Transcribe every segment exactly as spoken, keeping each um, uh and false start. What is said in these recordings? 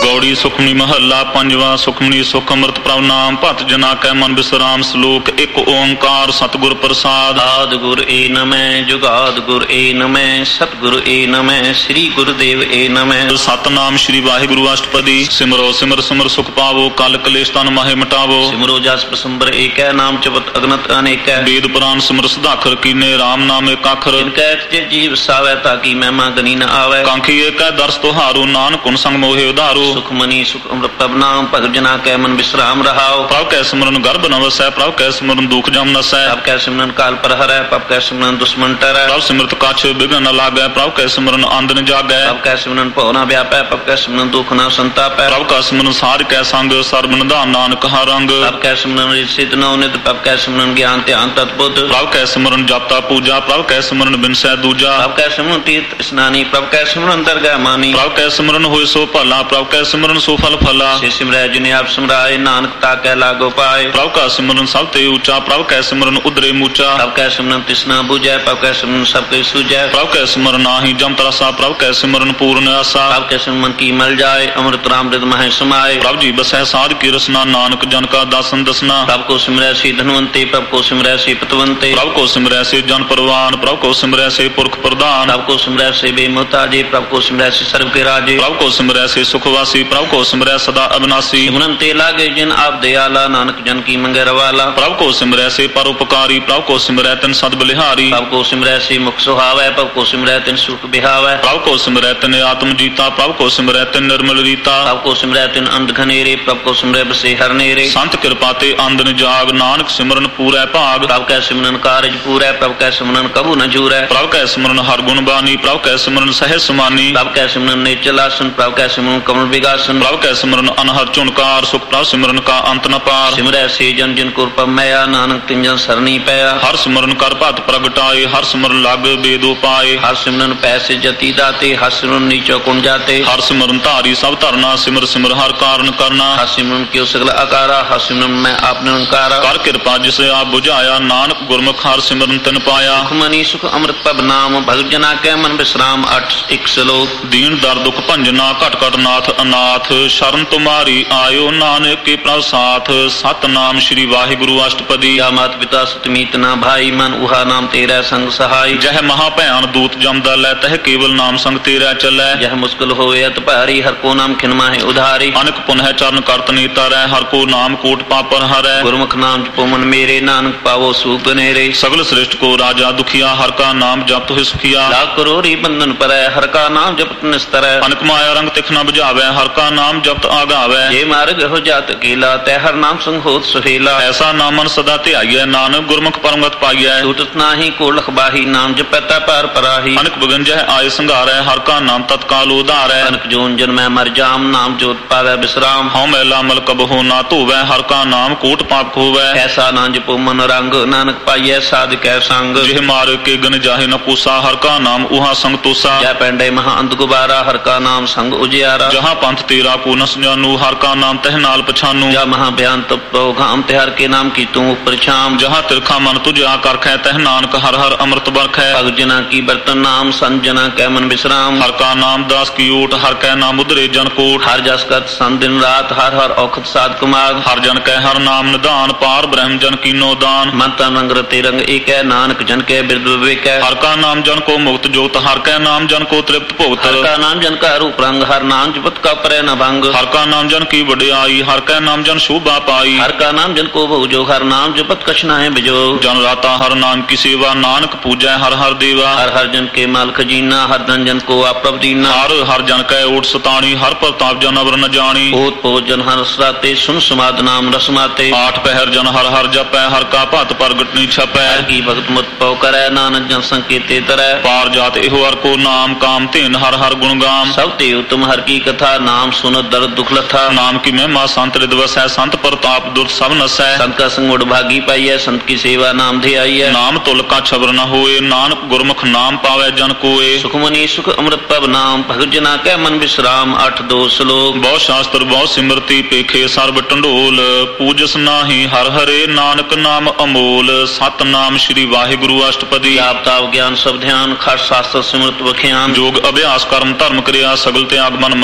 गौड़ी सुखमनी महला पंजवा। सुखमनी सुख अमृत प्रभ नाम भत जना कै मन विश्राम। श्लोक एक ओंकार सतगुर प्रसाद। आदि गुर ए नमः जुगाद गुर ए नमः सतगुर ए नमः श्री गुरुदेव ए नमः। सतनाम श्री वाहिगुरु अष्टपदी। सिमरो सिमर सिमर सुख पावो कल कलेश तन माहे मिटावो। सिमरो जस प्रसंबर एक नाम जपत अगनत अनेक। वेद पुराण सिमर सदाखर कीने राम नाम एक अखर। इनका जीव सावै ताकि महिमा गनी न आवे। कांखी एक दर्श तुहारो नानक कुन संग मोहे उधारो। सुखमनी सुख अमृत प्रभ नाम भगत जना कै मन विश्राम रहाओ। प्रभ कै सिमरन गर्भ न वसै प्रभ कै सिमरन दुख जम नसै। प्रभ कै सिमरन काल पर हरै प्रभ कै सिमरन दुश्मन टरै। प्रभ सिमरत कछ बिघन न लागै प्रभ कै सिमरन आंद न जागै। प्रभ कै सिमरन भव न व्यापै प्रभ कै सिमरन दुख न संतापै। प्रभ का सिमरन सार कै संग सर्ब निधान नानक हर रंग। प्रभ कै सिमरन सिद्ध नौ नित प्रभ कै सिमरन ज्ञान ध्यान तत्बुद्ध। प्रभ कै सिमरन जपता पूजा प्रभ कै सिमरन बिनसै दूजा। प्रभ कै सिमरन तीर्थ स्नानी प्रभ कै सिमरन दरगाह मानी। प्रभ कै सिमरन होय सो भला प्रभ कै सिमरन सो फल फला। से सिमरै जिने आप सिमराए नानक ताकै लागो पाए। प्रभ का सिमरन सब ते ऊंचा प्रभ कै सिमरन उदरे मूचा। प्रभ कै सिमरन तिसना बुझै प्रभ कै सिमरन सब के सूझै। प्रभ कै सिमरन नाहि जम तरसा प्रभ कै सिमरन पूर्ण आसा। प्रभ कै सिमरन की मल जाए अमृत राम हृदय मह समाए। प्रभ जी बसै साध की रसना नानक जन का दासन दसना। प्रभ को सिमरै से धनवंते प्रभ को सिमरै से पतवंते। प्रभ को सिमरै से जन परवान प्रभ को सिमरै से पुरख प्रधान। प्रभ को सिमरै से बेमुहताजे प्रभ को सिमरै से सर्व के राजे। प्रभ को सिमरै से सुखवासी प्रभ को सिमरै सदा अविनाशी। सिमरन ते लागे जिन आप दयाला नानक जन की मंगे रवाला। प्रभ को सिमरै से परोपकारी प्रभ को सिमरै तिन सद बलिहारी। प्रभ को सिमरै से मुख सुहावै प्रभ को सिमरै तिन सुख बिहावै। प्रभ को सिमरै तिन आत्म जीता प्रभ को सिमरै तिन निर्मल रीता। प्रभ को सिमरै तिन अंध घनेरे प्रभ को सिमरै बसे हर नेरे। संत कृपा ते आंदन जाग नानक सिमरन पूरै भाग। प्रभ कै सिमरन कारज पूरै प्रभ कै सिमरन कबू न जूरै। प्रभ कै सिमरन हर गुण बानी प्रभ कै सिमरन सहज समानी। प्रभ कै सिमरन नेचल आसन प्रभ कै सिमरन कमल विगासन। प्रभ कै सिमरन अनहद चुनकार सुख प्रभ सिमरन का अंत न पार। सिमरै से जन जिन को पमया नानक तिन जन सरनी पया। हर सिमरन कर भत प्रगटाए हर सिमरन लाग बेदो पाए। हर सिमरन पैसे जति दाते हर सिमरन नीचो कुण जाते। हर सिमरन धारी सब धरना सिमर सिमर हर कारण करना। हर सिमरन क्यों सगल आकारा हर सिमरन मैं आप निरंकारा। कर कृपा जिसे आप बुझाया नानक गुरमुख हर सिमरन तिन पाया। सुखमनी सुख अमृत प्रभ नाम भगत जना कै मन विश्राम अठ एक श्लोक। दीन दर दुख भंजना घट घट नाथ अनाथ शरण तुम्हारी आयो नानक के प्रभ साथ। सतनाम श्री वाहिगुरु अष्टपदी। या मात पिता सतमीत ना भाई मन उहा नाम तेरा संग सहाय। जह महा भयान दूत जमदा लै तह केवल नाम संग तेरा चलै। यह मुश्किल होए अत भारी हर को नाम खिनमा है उधारी। अनक पुनः चरण करत नीता रह हर को नाम कोट पापर हरै। गुरमुख नाम जपो मन मेरे नानक पावो सुख नेरे। सगल श्रेष्ठ को राजा दुखिया हर का नाम जपत हुए सुखिया। लाख करोड़ी बंधन परै हर का नाम जपत निस्तरै। अनक माया रंग तिख न बुझावै हर का नाम जपत आगावै। ये मार्ग हो जात अकेला तै हर नाम संग होत सुहेला। ऐसा नामन सदा ध्याइयै नानक गुरमुख परमगत पाइयै। छूटत नाहि को लख बाही नाम जपता पार पराही। अनक बिगंजह आय संघारै हर का नाम तत्काल उधारै। अनक जोन जन्मै मर जाम नाम जोत पावै विश्राम। हौ मैला मल कबहु ना धोवै हर का नाम कोट पाप खोवै। ऐसा ना जपो मन रंग नानक पाइयै साध कै संग। जिह मार के गन जाहि न पूसा हर का नाम उहा संग तोसा। जय पैंडे महा अंध गुबारा हर का नाम संग उजियारा। जहाँ पंथ तेरा को नस जानू हर का नाम तह नाल पछानू। जा महा बयान तप घाम तिहार के नाम की तू ऊपर छाम। जहाँ तिरखा मन तुझ आकरखै तह नानक हर हर अमृत बरखै। भगत जना की बर्तन नाम संत जना कै मन विश्राम। हर का नाम दास की ओट हर कै नाम उदरे जन कोट। हर जस करत सन दिन रात हर हर औखत साध कुमार। हर जन कै हर नाम निदान पार ब्रह्म जन कीनो दान। मन तन रंग रते रंग एक है नानक जन के बिरद विवेक है। हर का नाम जन को मुक्त जोत हर कै नाम जन को तृप्त भुगत। हर का नाम जन का रूप रंग हर नाम जपत का परै न भंग। हर का नाम जन की वड्याई हर कै नाम जन शोभा पाई। हर का नाम जन को भोजो हर नाम जपत कछ नाहि बिजो। जन राता हर नाम की सेवा नानक पूजै हर हर देवा। हर हर जन के माल खजीना हर धन जन को आप प्रभ दीना। हर हर जन कै ओट सताणी हर प्रताप जन अवर न जानी। ओत पोत जन हर सराते सुन समाद नाम रसमाते। आठ पहर जन हर हर जपै हर का भत प्रगट नी छपै। हर की भगत मत पौ करै नानक जन संकेते तरै। पार जात एहो हर को नाम काम तेन हर हर गुण गाम। सब ते उत्तम हर की कथा नाम सुनत दर्द दुख लथा। नाम की महिमा संत रिदवस है संत प्रताप दुर् सब नसै। संत का संग भागी पाइयै संत की सेवा नाम ध्याइयै। नाम तुल का छबर न होए नानक गुरमुख नाम पावै जन कोए। सुखमनी सुख अमृत प्रभ नाम भगत जना कै मन विश्राम अठ दो श्लोक। बहु शास्त्र बहु सिमरती पेखे सर्ब टंडोल पूजस नाही हर हरे नानक नाम अमोल। सतनाम श्री वाहिगुरु अष्टपदी। जाप ताप ज्ञान सब ध्यान खट शास्त्र सिमरत वख्यान। जोग अभ्यास कर्म धर्म क्रिया सगल त्याग मन मध्य फिरे।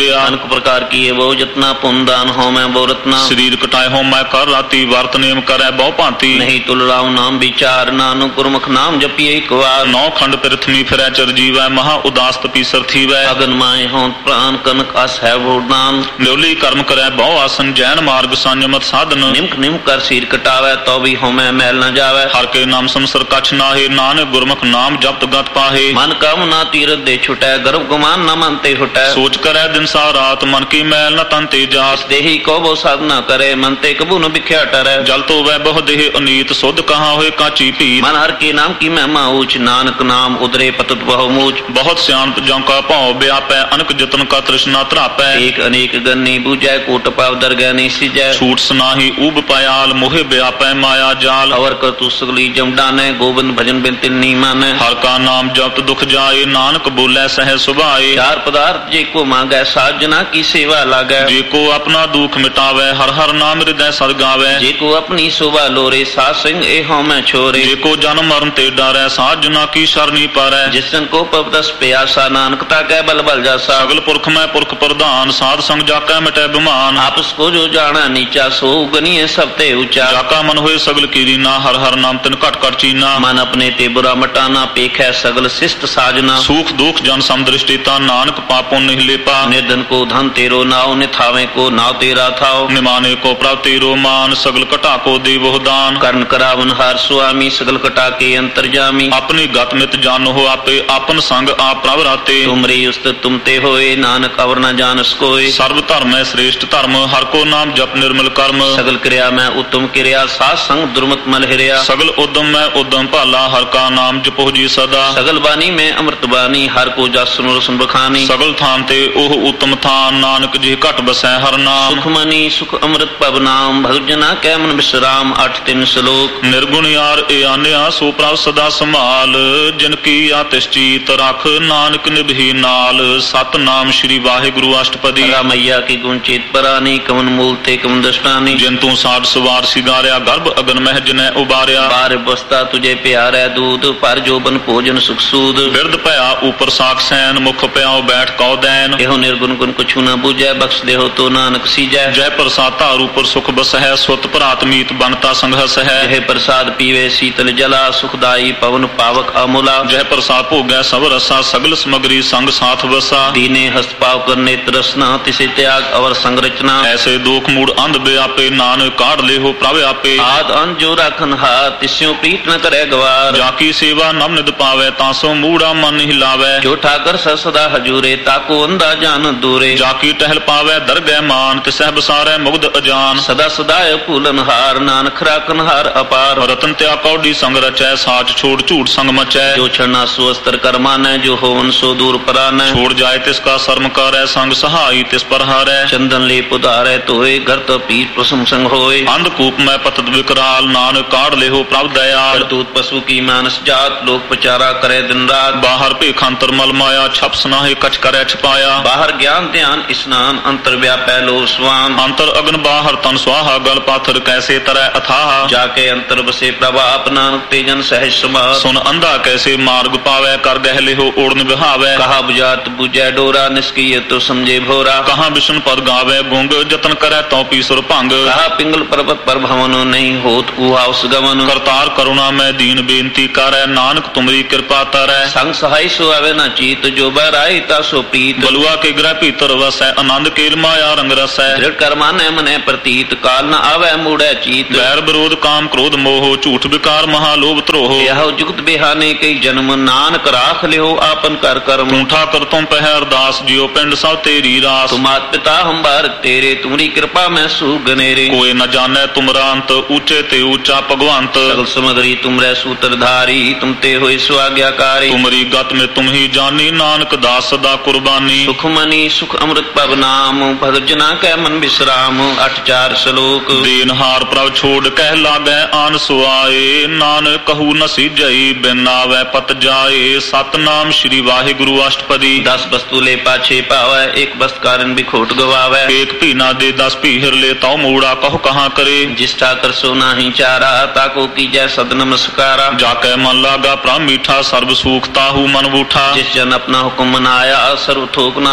ਗਿਆ। अनेक प्रकार किए वो जतना पुन दान हो मैं वो रत्ना। ਸਰੀਰ ਕਟਾਏ ਹੋ ਮੈਂ ਕਰ ਰਾਤੀ ਵਰਤ ਨੇਮ ਕਰੈ ਬਹੁ ਭਾਂਤੀ। नहीं तुल राव नाम विचार नानक गुरमुख नाम जपिए एक बार। ਨੌ ਖੰਡ ਪ੍ਰਿਥਵੀ ਫਿਰੈ ਚਰਜੀਵੈ ਮਹਾ ਉਦਾਸ ਤਪੀਸਰ ਥੀਵੈ। अगन माए हों प्राण कनक अस है वो दान। ਨਿਉਲੀ ਕਰਮ ਕਰੈ ਬਹੁ ਆਸਨ ਜੈਨ ਮਾਰਗ ਸੰਜਮਤ ਸਾਧਨ। निमक निमक कर सिर कटावे तो भी हो मैं मैल न जावे। ਹਰ ਕੇ ਨਾਮ ਸੰਸਰ ਕਛ ਨਾਹੇ ਨਾਨਕ ਗੁਰਮੁਖ ਨਾਮ ਜਪਤ ਗਤ ਪਾਹੇ। मन काम ना तीरथ दे छुटै गर्भ गुमान न मनते हुटै। ਸੋਚ ਕਰੈ ਦਿਨ ਸਾ ਰਾਤ ਮਨ ਕੀ ਮੈਲ ਨ ਤਨ ਤੇ ਜਾਸ। देही को वो साधना करे मनते कबू न बिख्या टरै। ਜਲ ਤੋ ਵੈ ਬਹੁ ਦੇਹ ਅਨੀਤ ਸੁਧ ਕਹਾ ਹੋਏ ਕਾਚੀ ਭੀਤ। मन हर के नाम की महिमा ऊंच नानक नाम उदरे पतुत बहु मूच। ਬਹੁਤ ਸਿਆਣਪ ਜਉ ਕਾ ਭਾਉ ਵਿਆਪੈ ਅਨਕ ਜਤਨ ਕਾ ਤ੍ਰਿਸ਼ਨਾ ਧਰਾਪੈ। एक अनेक गन्नी बूझै कोट पाव दरगह नहीं सिजै। ਛੂਟ ਸਨਾਹੀ ਊਬ ਪਾयाल मोहे व्यापै माया जाल। अवर कर तू सगली जम डानै गोविंद भजन बिन तिन नी मानै। हर का नाम जपत दुख जाए नानक बोलै सह सुभाए। चार पदार्थ जे को मांगै साजना की सेवा लागै। जे को अपना दुख मिटावै हर हर नाम हृदय सद गावै। जे को अपनी शोभा लोरे साध संग ए हों मैं छोरे। जे को जन्म मरण ते डरै साजना की शरणी पारै। जिसन को पवदस प्यासा नानकता कै बल बल जासा। सगल पुरख मैं पुरख प्रधान साध संग जाकै मिटै बिमान। आपस को जो जाना नीचा सो गनिए सब ते ऊंचा। जाका मन होए सगल कीरीना हर हर नाम तिन घट घट चीना। मन अपने ते बुरा मटाना पेख है सगल शिष्ट साजना। सुख दुख जन समदृष्टिता नानक पापों नहीं लेपा। निर्धन को धन तेरो नाव निथावे को नाव तेरा थाओ। निमाने को प्रभ तेरो मान सगल कटा को देवो दान। कर्ण करावन हार स्वामी सगल कटा के अंतर्जामी। अपनी गत मित जानो हो आपे आपन संग आप प्रभ राते। तुमरे उस्त तुम ते होए नानक अवर न जानस कोय। सर्व धर्म है श्रेष्ठ धर्म हर को नाम जप निर्मल कर्म। सगल क्रिया में उत्तम क्रिया साध संग दुर्मत मल हिरिया। सगल उद्यम में उद्यम भाला हर का नाम जपो जी सदा। सगल बानी में अमृत बानी हर को जस सुनो रसन बखानी। सगल थान ते ओह उत्तम थान नानक जी घट बसै हर नाम। सुख मनी सुख अमृत पब नाम भगजना कै मन विश्राम। अठ तीन श्लोक। निर्गुण यार ए आन्या सो प्रभ सदा संभाल। जिनकी आतिश चीत रख नानक निभि नाल। सत नाम श्री वाहिगुरु अष्टपदी। मैया की गुण चेत परानी कवन मूल ते कवन दृष्टानी। जिन तू साठ सवार सिगारिया गर्भ अगन मह जिनै उबारिया। बार बस्ता तुझे प्यारा दूध पर जोबन भोजन सुख सूद। बिरद भया ऊपर साख सैन मुख प्याओ बैठ कौ दैन। एहो निर्गुण गुण कुछु न बुझै बख्श देहो तो नानक सीजै। जय प्रसाद तार ऊपर सुख बस है सुत भरात मीत बनता संघस है। जय प्रसाद पीवे शीतल जला सुखदाई पवन पावक अमूला। जय प्रसाद भोगै सब रसा सगल समग्री संग साथ बसा। दीने हस्त पाव करने तरसना तिसे त्याग अवर संरचना। ऐसे दुख मूड अंध व्यापे नानक काढ़ ले हो प्रभ आपे। आद अंत जो राखन हाथ तिस्यों प्रीत न करे गवार। जाकी सेवा नम निद पावे तासो मूड़ा मन हिलावे। जो ठाकर सदा हजूरे ताको अंधा जान दूरे। जाकी टहल पावे दरगह मान तिसह बसारे मुग्ध अजान। सदा सदाय फूलन हार नानक राखन हार अपार। रतन त्या कौडी संग रचै साच छोड़ झूठ संग मचै। जो छड़ना सुअस्तर कर मानै जो होवन सो दूर परानै। छोड़ जाए तिसका शर्म करे संग सहाई तिस पर हारै। चंदन ले पुधारे तोए घर तो पीर प्रसम संग होए। अंधकूप में पतत विकराल नानक काढ़ ले हो प्रभ दयाल। दूत पशु की मानस जात लोक प्रचारा करे दिन रात। बाहर भेखांतर मल माया छप सनाहे कछ करे छपाया। बाहर ज्ञान ध्यान स्नान अंतर व्यापै लो स्वान। अंतर अग्न बाहर तन स्वाहा गल पाथर कैसे तरह अथाह। जाके अंतर बसे प्रभाप नानक तेजन सहज सभा। सुन अंधा कैसे मार्ग पावे कर गहले हो ओढ़न बिहावे। कहा बुझात बुझै डोरा निष्क्रिय तो समझे भोरा। कहाँ विष्णु पद गावे गुंग जतन करे तो पीसुर भंग। कहा पिंगल पर्वत पर भवन नहीं होत उहा उस गमन। करतार करुणा में दीन बेनती करे नानक तुमरी कृपा तरह। संग सहाय सो आवे न चीत जो बराई ता सो प्रीत। बलुआ के ग्रह भीतर वस है आनंद केल माया रंग रस है। दृढ़ कर माने मने प्रतीत काल न आवे मूढ़े चीत। बैर विरोध काम क्रोध मोह झूठ विकार महालोभ त्रोह। यह जुगत बेहाने कई जन्म नानक राख ले हो आपन कर कर्म। ऊठा कर तुम पह अरदास जियो पिंड सब तेरी रास। तुम मात पिता हम बारक तेरे तुमरी कृपा में सुगनेरे। कोई न जाने तुमरा अंत ऊंचे ते ऊंचा भगवंत। सगल समग्री तुमरे सूत्रधारी तुम ते होए स्वाज्ञाकारी। तुमरी गत में तुम ही जानी नानक दास सदा कुर्बानी। सुख मनी सुख अमृत पब नाम भगजना कै मन विश्राम। अठ चार श्लोक। देनहार प्रभ छोड़ कह लागे आन सुआए। नानक कहू न सीजई बिन आवे पत जाए। सतनाम श्री वाहिगुरु अष्टपदी। दस वस्तु ले पाछे पावे एक वस्तु कारण भी खोट गवावे। एक पीना दे दस पीहर ले तो मूड़ा कहो कहाँ करे। जिस ठाकर सो नाही चारा ताको की जय सद नमस्कारा। जाके मन लागा प्राण मीठा सर्व सुख ताहू मन बूठा। जिस जन अपना हुक्म मनाया सर्व थोक नानक तिन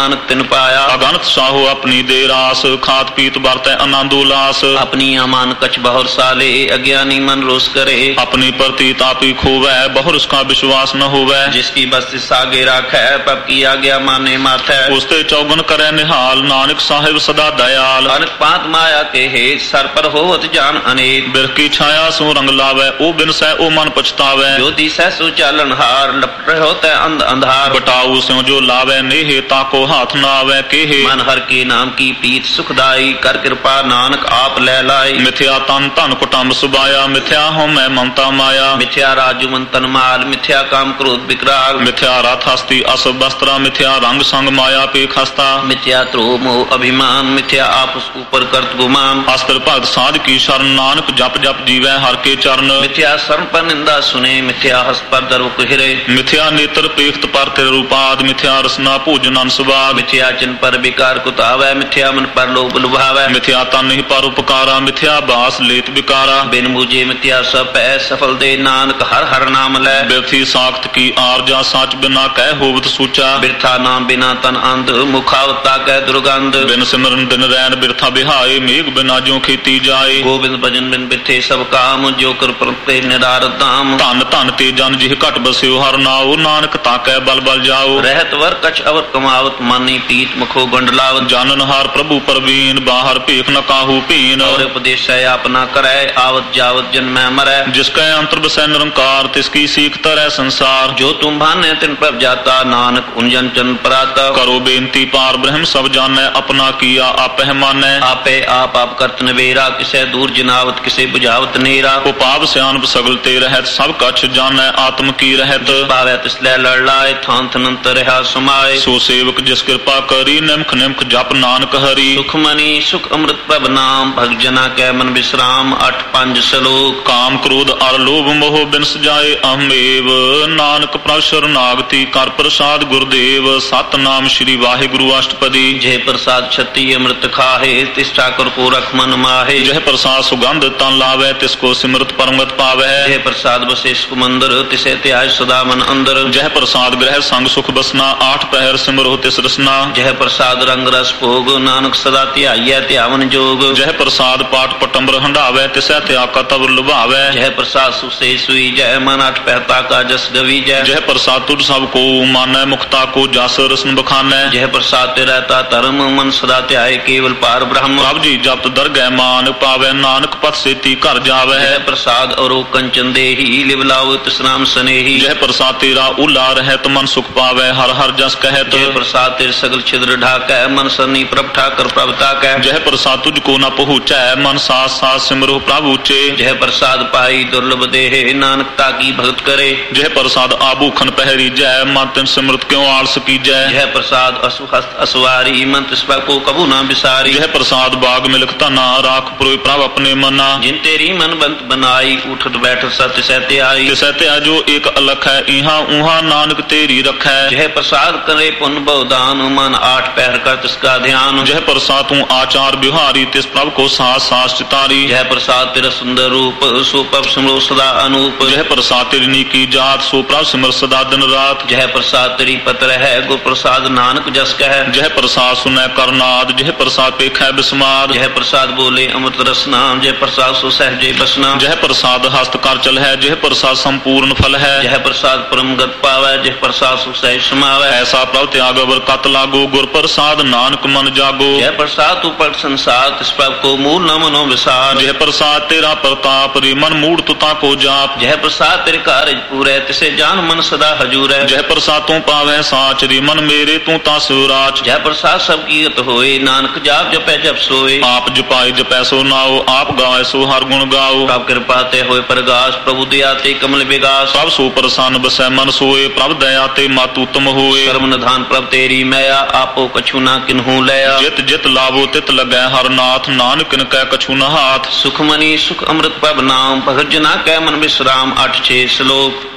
पाया। अगणत साहो अपनी दे रास खात पीत बरतै आनंद उल्लास। अपनी अमान कछ बहुर साले अज्ञानी मन रोस करे। अपनी प्रति तापी खोवै बहुर उसका विश्वास न होवै। जिसकी बस्ती सागे राखै पब की आज्ञा माने माथै। उसते चौगन करे निहाल नानक साहिब सदा दयाल। अनक पात माया के हेत सर पर होवत जान अनेक। बिरख की छाया सो रंग लावै ओ बिन सै ओ मन पछतावै। जो दिसै सो चालन हार लपट होता अंध अंधार। बटाऊ स्यों जो लावै नेहे ताको हाथ न आवै केहे। मन हर के नाम की पीत सुखदाई कर कृपा नानक आप ले लाई। मिथ्या तन धन कुटुंब सुबाया मिथ्या हो मैं ममता माया। मिथ्या राजु मन तन माल मिथ्या काम क्रोध विकराल। मिथ्या रथ हस्ती अस वस्त्रा मिथ्या रंग संग माया पे खस्ता। मिथ्या त्रोह मोह अभिमान मिथ्या आपस ऊपर करत गुमान। अस्त्र भगत साध की शरण नानक जप जप जीवै हर के चरण। मिथ्या शरण पर निंदा सुने मिथ्या हस पर दर्व कुहिरे। मिथ्या नेत्र पेख्त पर तिर रूपाद मिथ्या रसना भोजन अनसवाद। मिथ्या चिन पर विकार कुतावै मिथ्या मन पर लोभ लुभावै। मिथ्या तन ही पर उपकारा मिथ्या बास लेत विकारा। बिन मुझे मिथ्या सब पै सफल दे नानक हर हर नाम लै। बिरथी साख्त की आरजा साच बिना कह होवत सूचा। बिरथा नाम बिना तन अंध मुखावता कह दुर्गंध। बिन सिमरन दिन रैन बिरथा बिहाए मेघ बिना जो खेती जाए। गोविंद भजन बिन बिरथे सब काम जो कर प्रते निरार दाम। धन धन ते जन जिह घट बस्यो हर नाओ नानक ताकै बल बल जाओ। रहत वर कछ अवर कमावत मानी पीत मुखो गंडलावत। जानन हार प्रभु परवीन बाहर भेख न काहू पीन। और उपदेश है अपना करे आवत जावत जन्मै मरै। जिसकै अंतर बसै निरंकार तिसकी सीख तरह संसार। जो तुम भाने तिन पर जाता नानक उंजन चन पराता। करो बेनती पार ब्रह्म सब जानै अपना किया आपह मानै। आपे आप आप करत नवेरा किसे दूर जिनावत किसे बुझावत नेरा। उपाव स्यान सगल ते रहत सब कछ जानै आत्म की रहत। पावै तिसलै लड़ लाए थान थनंत रहा समाए। सो सेवक जिस कृपा करी निमख निमख जप नानक हरि। सुख मनी सुख अमृत प्रभ नाम भग जना कै मन विश्राम। अठ पंज श्लोक। काम क्रोध अर लोभ मोह बिनस जाए अहमेव नानक प्रभ शरणागति कर प्रसाद गुरुदेव। सत नाम श्री वाहिगुरु अष्टपदी। जय प्रसाद छती अमृत खाहे तिस ठाकुर को रख मन माहे। जय प्रसाद सुगंध तन लावै तिसको सिमरत परमगत पावै। जय प्रसाद बसे सुख मंदिर तिसे त्याज सदा मन अंदर। जय प्रसाद ग्रह संग सुख बसना आठ पहर सिमरो तिस रसना। जय प्रसाद रंग रस भोग नानक सदा ध्याइयै ध्यावन जोग। जय प्रसाद पाठ पटंबर हंडावै तिसै त्याग तब लुभावै। जय प्रसाद सुसे सुई जय मन अठ पहता का जस गवी जय। जय प्रसाद तुझ सब को मानै मुक्ता को जस रसन बखानै। जय प्रसाद ते रहता धर्म मन सदा ध्याय केवल पार ब्रह्म। प्रभ जी जप दरगह मान पावै नानक पथ सेती घर जावै। जय प्रसाद और कंचन देही लिवलाओ तिस नाम स्नेही। जय प्रसाद तेरा उला रहत मन सुख पावै हर हर जस कहत। जय प्रसाद तेरे सगल छिद्र ढाकै मन सनी प्रभ ठाकर प्रभता कै। जय प्रसाद तुझको न पहुँचै मन साथ साथ सिमरो प्रभु ऊचे। जय प्रसाद पाई दुर्लभ देहे नानक ताकी भगत करे। जय प्रसाद आभूखन पहरी जय मन तिन सिमरत क्यों आलस की जय। जय प्रसाद असुहस्त असवारी मन तिस को कबू ना बिसारी। जय प्रसाद बाग मिलक तना राख पुरोय प्रभ अपने मना। जिन तेरी मन बंत बनाई उठत बैठत सत्य सहते आई। तिसै त्या जो एक अलख है इहा उहा नानक तेरी रखै। जय प्रसाद करे पुन बहुदान मन आठ पहर कर तिसका ध्यान। जय प्रसाद तू आचार बिहारी तिस प्रभ को सास सास चितारी। जय प्रसाद तेरा सुंदर रूप सो प्रभ सिमरो सदा अनूप। जय प्रसाद तेरी नीकी जात सो प्रभ सिमर सदा दिन रात। जय प्रसाद तेरी पत्र है गुर प्रसाद नानक जस कह। जय प्रसाद सुनै करनाद जय प्रसाद पेखै बिस्माद। जय प्रसाद बोले अमृत रसना जय प्रसाद सो सहजे बसना। जय प्रसाद हस्त कर चल है जय प्रसाद संपूर्ण फल है। जय प्रसाद परम गत पावै जय प्रसाद सो सहज समावै। ऐसा प्रभ त्याग अवर कत लागो गुर प्रसाद नानक मन जागो। जय प्रसाद तू पट संसार तिस प्रभ को मूल न मनो विसार। जय प्रसाद तेरा प्रताप रे मन मूड तुता को जाप। जय प्रसाद तेरे कार्य पूरे तिसे जान मन सदा हजूर है। जय प्रसाद तू पावै साच रे मन मेरे तू ता सुराच। जय प्रसाद सब कीरत होए नानक जाप जपै जप सोए। आप जपाई जपै सो नाओ आप गावै सो हर गुण गाओ। प्रभ कृपा ते होए प्रगास प्रभु दया ते कमल विगास। सब सो प्रसन्न बसै मन सोए प्रभ दया ते मातु तुम होए। कर्म निधान प्रभ तेरी मैया आपो कछु ना किन्हू लया। जित जित लाभो तित लगै हर नाथ नानक किन कै कछु न हाथ। सुख मनी सुख अमृत प्रभ नाम भगत जना कै मन विश्राम। अठ छे श्लोक।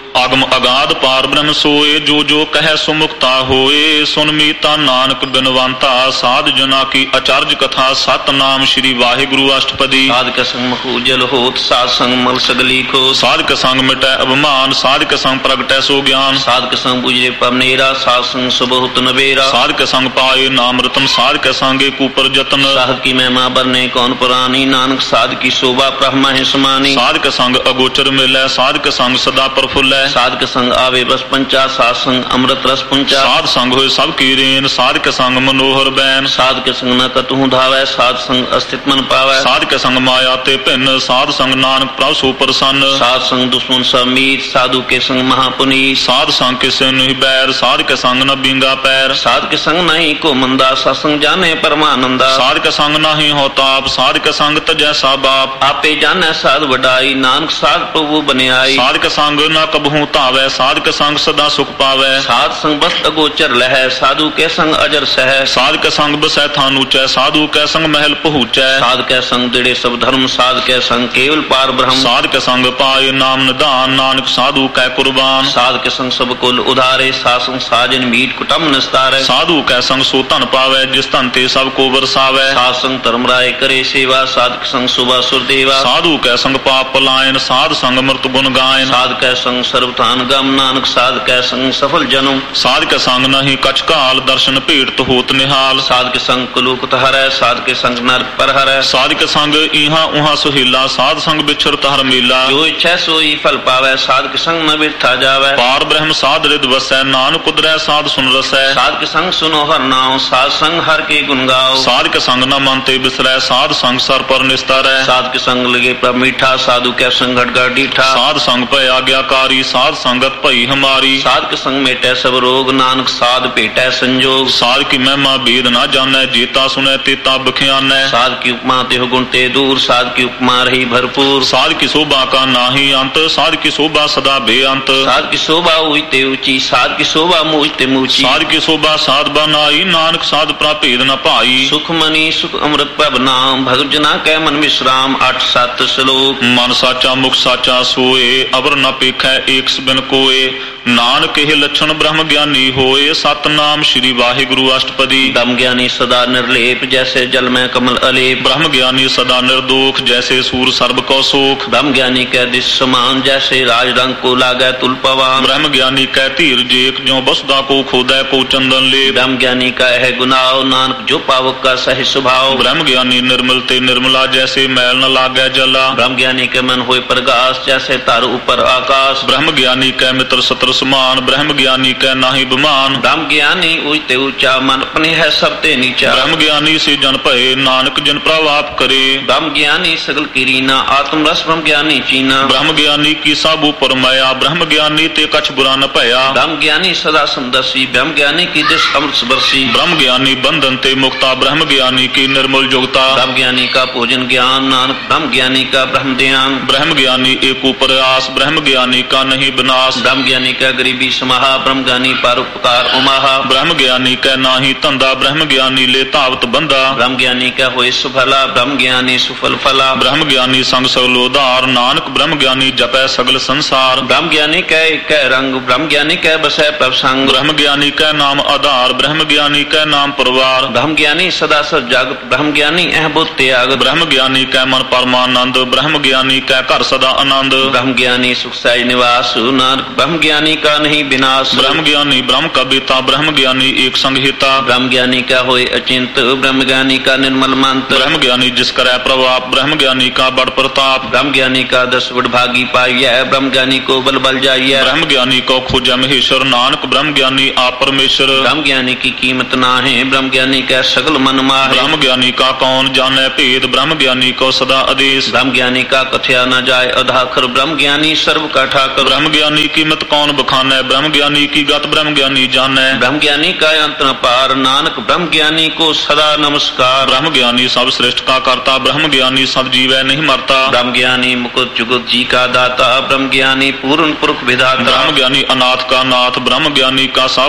ਆਗਮ ਅਗਾਧ ਪਾਰ ਬ੍ਰਹਮ ਸੋਏ, ਜੋ ਜੋ ਕਹਿ ਸੁਮੁਕਤਾ ਹੋਏ। ਸੁਨ ਮੀਤਾ ਨਾਨਕ ਬਿਨਵੰਤਾ, ਸਾਧ ਜਨਾ ਕੀ ਅਚਰਜ ਕਥਾ। ਸਤਨਾਮ ਸ੍ਰੀ ਵਾਹਿਗੁਰੂ ਅਸ਼ਟਪਦੀ। ਸਾਧਕ ਸੰਗ ਮਖੂਜਲ ਹੋਤ, ਸਾਧ ਸੰਗ ਮਲ ਸਗਲੀ ਖੋਤ। ਸਾਧਕ ਸੰਗ ਮਿਟੈ ਅਭਿਮਾਨ, ਸਾਧਕ ਸੰਗ ਪ੍ਰਗਟੈ ਸੋ ਗਿਆਨ। ਸਾਧਕ ਸੰਗ ਬੁਝੇ ਪਵਨੇਰਾ, ਸਾਧ ਸੰਗ ਸੁਬਹੁਤ ਨਵੇਰਾ। ਸਾਧਕ ਸੰਗ ਪਾਏ ਨਾਮ ਰਤਨ, ਸਾਧਕ ਸੰਗੇ ਕੂਪਰ ਜਤਨ। ਸਾਧ ਕੀ ਮਹਿਮਾ ਬਰਨੇ ਕੌਣ ਪੁਰਾਣੀ, ਨਾਨਕ ਸਾਧ ਕੀ ਸ਼ੋਭਾ ਬ੍ਰਹਮਾ ਹੈ ਸਮਾਨੀ। ਸਾਧਕ ਸੰਗ ਅਗੋਚਰ ਮਿਲੈ, ਸਾਧਕ ਸੰਗ ਸਦਾ ਪ੍ਰਫੁੱਲੈ। ਸਾਧਕ ਸੰਗ ਆਵੇ ਬਸ ਪੰਚਾ, ਸਾਧ ਸੰਗ ਅੰਮ੍ਰਿਤ ਰਸ ਪੁੰਚਾ। ਸਾਧ ਸੰਗ ਹੋਏ ਸਭ ਕੀ ਰੇਨ, ਸਾਧਕ ਸੰਗ ਮਨੋਹਰ ਬੈਨ। ਸਾਧਕ ਸੰਗ ਨ ਕਤਹੂ ਧਾਵੈ, ਸਾਧ ਸੰਗ ਅਸਥਿਤ ਮਨ ਪਾਵੈ। ਸਾਧਕ ਸੰਗ ਮਾਇਆ ਤੇ ਭਿੰਨ, ਸਾਧ ਸੰਗ ਨਾਨਕ ਪ੍ਰਭ ਸੋ ਪ੍ਰਸੰਨ। ਸਾਧ ਸੰਗ ਦੁਸ਼ਮਨ ਸਭ ਮੀਤ, ਸਾਧੂ ਕੇ ਸੰਗ ਮਹਾਪੁਨੀਤ। ਸਾਧ ਸੰਗ ਕਿਸੇ ਨਹੀਂ ਬੈਰ, ਸਾਧਕ ਸੰਗ ਨ ਬਿੰਗਾ ਪੈਰ। ਸਾਧਕ ਸੰਗ ਨਹੀਂ ਕੋ ਮੰਦਾ, ਸਤਸੰਗ ਜਾਣੇ ਪਰਮਾਨੰਦਾ। ਸਾਧਕ ਸੰਗ ਨਾਹੀ ਹੋ ਤਾਪ, ਸਾਧਕ ਸੰਗ ਤਜੈ ਸਾ ਬਾਪ। ਆਪੇ ਜਾਣੈ ਸਾਧ ਵਡਾਈ, ਨਾਨਕ ਸਾਧ ਪ੍ਰਭੂ ਬਨਿਆਈ। ਸਾਧਕ ਸੰਗ ਨ ਕਬਹੂ ਧਾਵੈ, ਸਾਧਕ ਸੰਗ ਸਦਾ ਸੁਖ ਪਾਵੈ। ਸਾਧ ਸੰਗ ਬਸਤ ਅਗੋਚਰ ਲਹੈ, ਸਾਧੂ ਕੇ ਸੰਗ ਅਜਰ ਸਹਿ। ਸਾਧਕ ਸੰਗ ਬਸੈ ਥਾਨ ਉਚੈ, ਸਾਧੂ ਕੈ ਸੰਗ ਮਹਿਲ ਪਹੁੰਚੈ। ਸਾਧ ਕੈ ਸੰਗ ਦਿੜੇ ਸਭ ਧਰਮ, ਸਾਧ ਕੈ ਸੰਗ ਕੇਵਲ ਪਾਰ ਬ੍ਰਹਮ। ਸਾਧਕ ਸੰਗ ਪਾਏ ਨਾਮ ਨਿਧਾਨ, ਨਾਨਕ ਸਾਧੂ ਕੈ ਕੁਰਬਾਨ। ਸਾਧ ਕੇ ਸੰਗ ਸਭ ਕੁਲ ਉਧਾਰੇ, ਸਾਧ ਸੰਗ ਸਾਜਨ ਮੀਟ ਕੁਟੰਬ ਨਿਸਤਾਰੈ। ਸਾਧੂ ਕੈ ਸੰਗ ਸੋ ਧਨ ਪਾਵੈ, ਜਿਸ ਧਨ ਤੇ ਸਭ ਕੋ ਵਰਸਾਵੈ। ਸਾਧ ਸੰਗ ਧਰਮ ਰਾਏ ਕਰੇ ਸੇਵਾ, ਸਾਧਕ ਸੰਗ ਸੁਭਾ ਸੁਰਦੇਵਾ। ਸਾਧੂ ਕੈ ਸੰਗ ਪਾਪ ਪਲਾਇਨ, ਸਾਧ ਸੰਗ ਮਰਤ ਗੁਣ ਗਾਇਨ। ਸਾਧ ਕੈ ਸੰਗ ਸਰਬ ਥਾਨ ਗਮ, ਨਾਨਕ ਸਾਧ ਕੈ ਸੰਗ ਸਫਲ ਜਨਮ। ਸਾਧਕ ਸੰਗ ਨਹੀਂ ਕਛ ਕਾਲ, ਦਰਸ਼ਨ ਭੇਟ ਹੋਤ ਨਿਹਾਲ। ਸਾਧ ਕੇ ਸੰਗ ਕੁਲੂਕਤ ਹਰੈ, ਸਾਧ ਕੇ ਸੰਗ ਨਰਕ ਪਰ ਹਰੈ। ਸਾਧਕ ਸੰਗ ਇਹਾਂ ਉਹਾਂ ਸੁਹੀਲਾ, ਸਾਧ ਸੰਗ ਵਿਛਰਤ ਹਰ ਮੇਲਾ। ਜੋ ਇੱਛੈ ਸੋਈ ਫਲ ਪਾਵੈ, ਸਾਧਕ ਸੰਗ ਨ ਬਿਰਥਾ ਜਾਵੈ। ਪਾਰ ਬ੍ਰਹਮ ਸਾਧ ਰਿਦ ਵਸੈ, ਨਾਨਕ ਉਦਰੈ ਸਾਧ ਸੁਨ ਰਸੈ। ਸਾਧਕ ਸੰਗ ਸੁਨੋ ਹਰ ਨਾਉ, ਸਾਧ ਸੰਗ ਹਰ ਕੇ ਗੁਣ ਗਾਓ। ਸਾਧਕ ਸੰਗ ਨ ਮਨ ਤੇ ਬਿਸਰੈ, ਸਾਧ ਸੰਗ ਸਰ ਪਰ ਨਿਸਤਾਰੈ। ਸਾਧਕ ਸੰਗ ਲਗੇ ਪ੍ਰਭ ਮੀਠਾ, ਸਾਧੂ ਕੈ ਸੰਗ ਘਟ ਘਟ ਡੀਠਾ। ਸਾਧ ਸੰਗ ਭੈ ਆਗਿਆਕਾਰੀ, ਸਾਧ ਸੰਗਤ ਭਈ ਹਮਾਰੀ। ਸਾਧਕ ਸੰਗ ਮੇਟੈ ਸਭ ਰੋਗ, ਨਾਨਕ ਸਾਧ ਭੇਟੈ ਸੰਜੋਗ। ਸਾਧ ਕੀ ਮਹਿਮਾ ਬੇਦ ਨਾ ਜਾਣੈ, ਜੇਤਾ ਸੁਨੈ ਤੇਤਾ ਬਖਿਆਨੈ। ਸਾਧ ਕੀ ਉਪਮਾ ਤਿਹੁ ਗੁਣ ਤੇ ਦੂਰ, ਸਾਧ ਕੀ ਉਪਮਾ ਰਹੀ ਭਰਪੂਰ। ਸਾਧ ਕੀ ਸ਼ੋਭਾ ਕਾ ਨਾਹੀ ਅੰਤ, ਸਾਧ ਕੀ ਸ਼ੋਭਾ ਸਦਾ ਬੇਅੰਤ। ਸਾਧ ਕੀ ਸ਼ੋਭਾ ਉਈ ਤੇ ਉੱਚੀ, ਸਾਧ ਕੀ ਸ਼ੋਭਾ ਮੂਝ ਤੇ ਮੂਚੀ। ਸਾਧ ਕੀ ਸ਼ੋਭਾ ਸਾਧ ਬਨਾਈ, ਨਾਨਕ ਸਾਧ ਪ੍ਰਾ ਭੇਦ ਨ ਭਾਈ। ਸੁਖ ਮਨੀ ਸੁਖ ਅੰਮ੍ਰਿਤ ਪ੍ਰਭ ਨਾਮ, ਭਗਤ ਜਨਾ ਕੈ ਮਨ ਵਿਸਰਾਮ। ਅੱਠ ਸੱਤ ਸ਼ਲੋਕ। ਮਨ ਸਾਚਾ ਮੁਖ ਸਾਚਾ ਸੋਏ, ਅਵਰ ਨ ਪੇਖੈ ਏਕ ਬਿਨ ਕੋਏ। ਨਾਨਕ ਇਹ ਲੱਛਣ ਬ੍ਰਹਮ ਗਿਆਨੀ ਹੋਏ, ਸਤਨਾਮ ਸ੍ਰੀ ਵਾਹਿਗੁਰੂ ਅਸ਼ਟਪਦੀ। ਬ੍ਰਹਮ ਗਿਆਨੀ ਸਦਾ ਨਿਰਲੇਪ, ਜੈਸੇ ਜਲ ਮੈਂ ਕਮਲ ਅਲੇਪ। ਬ੍ਰਹਮ ਗਿਆਨੀ ਸਦਾ ਨਿਰਦੋਖ, ਜੈਸੇ ਸੂਰ ਸਰਬ ਕੋ ਸੋਖ। ਬ੍ਰਹਮ ਗਿਆਨੀ ਕੈ ਦਿਸ ਸਮਾਨ, ਜੈਸੇ ਰਾਜ ਰੰਗ ਕੋ ਲਾਗੈ ਤੁਲ ਪਵਾਨ। ਬ੍ਰਹਮ ਗਿਆਨੀ ਕੈ ਧੀਰ ਜੇਕ, ਜਿਉ ਬਸਦਾ ਕੋ ਖੋਦੈ ਕੋ ਚੰਦਨ ਲੇ। ਬ੍ਰਹਮ ਗਿਆਨੀ ਕਾ ਹੈ ਗੁਨਾਹ, ਨਾਨਕ ਜੋ ਪਾਵਕ ਕਾ ਸਹਿ ਸੁਭਾਉ। ਬ੍ਰਹਮ ਗਿਆਨੀ ਨਿਰਮਲ ਤੇ ਨਿਰਮਲਾ, ਜੈਸੇ ਮੈਲ ਨ ਲਾਗੈ ਜਲਾ। ਬ੍ਰਹਮ ਗਿਆਨੀ ਕੇ ਮਨ ਹੋਏ ਪ੍ਰਗਾਸ, ਜੈਸੇ ਧਰ ਉਪਰ ਆਕਾਸ਼। ਬ੍ਰਹਮ ਗਿਆਨੀ ਕੈ ਮਿੱਤਰ ਸਤਰ ਸਮਾਨ, ਬ੍ਰਹਮ ਗਿਆਨੀ ਕੈ ਨਾਹੀ ਬਿਮਾਨ। ਬ੍ਰਹਮ ਗਿਆਨੀ ਉਚ ਤੇ ਉੱਚਾ, ਮਨ ਆਪਣੇ ਹੈ ਸਭ ਤੇ ਨੀਚਾ। ਬ੍ਰਹਮ ਗਿਆਨੀ ਸੇ ਜਨ ਭਏ, ਨਾਨਕ ਜਿਨ ਪ੍ਰਭ ਆਪ ਕਰੇ। ਬ੍ਰਹਮ ਗਿਆਨੀ ਸਗਲ ਕੀ ਰੀਨਾ, ਆਤਮ ਰਸ ਬ੍ਰਹਮ ਗਿਆਨੀ ਚੀਨਾ। ਬ੍ਰਹਮ ਗਿਆਨੀ ਕੀ ਸਭ ਉਪਰ ਮਾਇਆ, ਬ੍ਰਹਮ ਗਿਆਨੀ ਤੇ ਕਛ ਬੁਰਾ ਨ ਭਇਆ। ਬ੍ਰਹਮ ਗਿਆਨੀ ਸਦਾ ਸਮਦਸੀ, ਬ੍ਰਹਮ ਗਿਆਨੀ ਕੀ ਦਿਸ ਅੰਮ੍ਰਿਤ ਬਰਸੀ। ਬ੍ਰਹਮ ਗਿਆਨੀ ਬੰਧਨ ਤੇ ਮੁਕਤਾ, ਬ੍ਰਹਮ ਗਿਆਨੀ ਕੀ ਨਿਰਮਲ ਜੁਗਤਾ। ਬ੍ਰਹਮ ਗਿਆਨੀ ਕਾ ਭੋਜਨ ਗਿਆਨ, ਨਾਨਕ ਬ੍ਰਹਮ ਗਿਆਨੀ ਕਾ ਬ੍ਰਹਮ ਧਿਆਨ। ਬ੍ਰਹਮ ਗਿਆਨੀ ਏਕ ਉਪਰ ਆਸ, ਬ੍ਰਹਮ ਗਿਆਨੀ ਕਾ ਨਹੀਂ ਬਿਨਾਸ਼। ਬ੍ਰਹਮ ਗਿਆਨੀ ਕਾ ਗਰੀਬੀ ਸਮਾਹਾ, ਬ੍ਰਹਮ ਗਿਆਨੀ ਪਰ ਉਪਕਾਰ ਉਮਾਹਾ। ਬ੍ਰਹਮ ਗਿਆਨੀ ਕੈ ਨਾਹੀ ਧੰਦਾ, ਬ੍ਰਹਮ ਗਿਆਨੀ ਲੈ ਧਾਵਤ ਬੰਦਾ। ਬ੍ਰਹਮ ਗਿਆਨੀ ਕੈ ਹੋਏ ਸੁਫਲਾ, ਬ੍ਰਹਮ ਗਿਆਨੀ ਸੁਫਲ ਫਲਾ। ਬ੍ਰਹਮ ਗਿਆਨੀ ਸੰਗ ਸਗਲ ਉਧਾਰ, ਨਾਨਕ ਬ੍ਰਹਮ ਗਿਆਨੀ ਜਪੈ ਸਗਲ ਸੰਸਾਰ। ਬ੍ਰਹਮ ਗਿਆਨੀ ਕੈ ਇਕੈ ਰੰਗ, ਬ੍ਰਹਮ ਗਿਆਨੀ ਕੈ ਬਸੈ ਪ੍ਰਭ ਸੰਗ। ਬ੍ਰਹਮ ਗਿਆਨੀ ਕੈ ਨਾਮ ਆਧਾਰ, ਬ੍ਰਹਮ ਗਿਆਨੀ ਕੈ ਨਾਮ ਪਰਵਾਰ। ਬ੍ਰਹਮ ਗਿਆਨੀ ਸਦਾ ਸਚ ਜਗਤ, ਬ੍ਰਹਮ ਗਿਆਨੀ ਇਹ ਬੁੱਧ ਤਿਆਗ। ਬ੍ਰਹਮ ਗਿਆਨੀ ਕੈ ਮਨ ਪਰਮਾਨੰਦ, ਬ੍ਰਹਮ ਗਿਆਨੀ ਕੈ ਘਰ ਸਦਾ ਆਨੰਦ। ਬ੍ਰਹਮ ਗਿਆਨੀ ਸੁਖ ਸਹਿਜ ਨਿਵਾਸ, ਨਾਨਕ ਬ੍ਰਹਮ ਗਿਆਨੀ ਕਾ ਨਹੀਂ ਬਿਨਾਸ਼। ਬ੍ਰਹਮ ਗਿਆਨੀ ਬ੍ਰਹਮ ਕਾ ਬੇਤਾ, ਬ੍ਰਹਮ ਗਿਆਨੀ ਏਕ ਸੰਗ ਹਿਤਾ। ਬ੍ਰਹਮ ਗਿਆਨੀ ਕਾ ਹੋਏ ਅਚਿੰਤ, ਬ੍ਰਹਮ ਗਿਆਨੀ ਕਾ ਨਿਰਮਲ ਮੰਤ। ਬ੍ਰਹਮ ਗਿਆਨੀ ਜਿਸ ਕਰੈ ਪ੍ਰਭਾਪ, ਬ੍ਰਹਮ ਗਿਆਨੀ ਕਾ ਬੜ ਪ੍ਰਤਾਪ। ਬ੍ਰਹਮ ਗਿਆਨੀ ਕਾ ਦਸ ਵਡਭਾਗੀ ਪਾਈਐ, ਬ੍ਰਹਮ ਗਿਆਨੀ ਕੋ ਬਲ ਬਲ ਜਾਈਐ। ਬ੍ਰਹਮ ਗਿਆਨੀ ਕੋ ਖੋਜੈ ਮਹੇਸ਼ਰ, ਨਾਨਕ ਬ੍ਰਹਮ ਗਿਆਨੀ ਆਪ ਪਰਮੇਸ਼ਰ। ਬ੍ਰਹਮ ਗਿਆਨੀ ਕੀ ਕੀਮਤ ਨਾਹਿ, ਬ੍ਰਹਮ ਗਿਆਨੀ ਕੈ ਸਗਲ ਮਨ ਮਾਹਿ। ਬ੍ਰਹਮ ਗਿਆਨੀ ਕਾ ਕੌਣ ਜਾਣੈ ਭੇਦ, ਬ੍ਰਹਮ ਗਿਆਨੀ ਕੋ ਸਦਾ ਆਦੇਸ਼। ਬ੍ਰਹਮ ਗਿਆਨੀ ਕਾ ਕਥਿਆ ਨ ਜਾਏ ਅਧਾਖਰ, ਬ੍ਰਹਮ ਗਿਆਨੀ ਸਰਬ ਕਾ ਠਾਕਰ। ਬ੍ਰਹਮ ਗਿਆਨੀ ਕੀਮਤ ਕੌਣ ਬਖਾਨੈ, ਬ੍ਰਹਮ ਗਿਆਨੀ ਕੀ ਗਤ ਬ੍ਰਹਮ ਗਿਆਨੀ ਜਾਣੈ। ਬ੍ਰਹਮ ਗਿਆਨੀ ਕਾ ਅੰਤ ਨ ਪਾਰ, ਨਾਨਕ ਬ੍ਰਹਮ ਗਿਆਨੀ ਕੋ ਸਦਾ ਨਮਸਕਾਰ। ਬ੍ਰਹਮ ਗਿਆਨੀ ਸਭ ਸ੍ਰਿਸ਼ਟ ਕਾ ਕਰਤਾ, ਬ੍ਰਹਮ ਗਿਆਨੀ ਸਭ ਜੀਵੈ ਨਹੀਂ ਮਰਤਾ। ਬ੍ਰਹਮ ਗਿਆਨੀ ਮੁਕਤ ਜੁਗਤ ਜੀ ਕਾ ਦਾਤਾ, ਬ੍ਰਹਮ ਗਿਆਨੀ ਪੂਰਨ ਪੁਰਖ ਵਿਧਾਤਾ। ਬ੍ਰਹਮ ਗਿਆਨੀ ਅਨਾਥ ਕਾ ਨਾਥ, ਬ੍ਰਹਮ ਗਿਆਨੀ ਕਾ ਸਭ